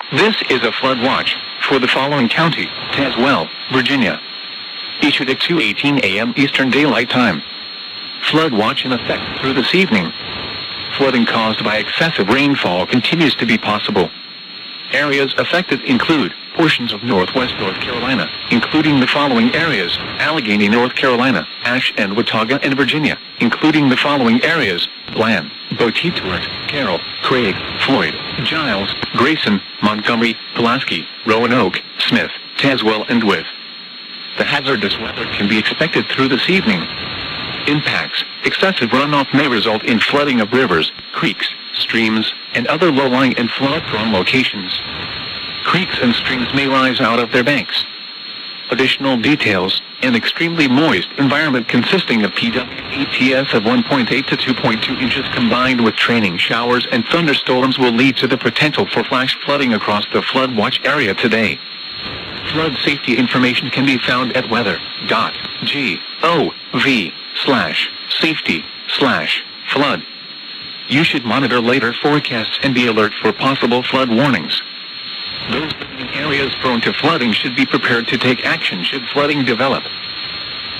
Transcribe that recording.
This is a flood watch for the following county: Tazewell, Virginia. Issued at 2:18 a.m. Eastern Daylight Time. Flood watch in effect through this evening. Flooding caused by excessive rainfall continues to be possible. Areas affected include portions of northwest North Carolina, including the following areas: Allegheny, North Carolina, Ashe and Watauga and Virginia, including the following areas: Bland, Beaufort, Carroll, Craig, Floyd, Giles, Grayson, Montgomery, Pulaski, Roanoke, Smith, Tazewell and Wythe. The hazardous weather can be expected through this evening. Impacts: excessive runoff may result in flooding of rivers, creeks, streams, and other low-lying and flood-prone locations. Creeks and streams may rise out of their banks. Additional details: an extremely moist environment consisting of PWATS of 1.8 to 2.2 inches combined with training showers and thunderstorms will lead to the potential for flash flooding across the flood watch area today. Flood safety information can be found at weather.gov/safety/flood. You should monitor later forecasts and be alert for possible flood warnings. Those living in areas prone to flooding should be prepared to take action should flooding develop.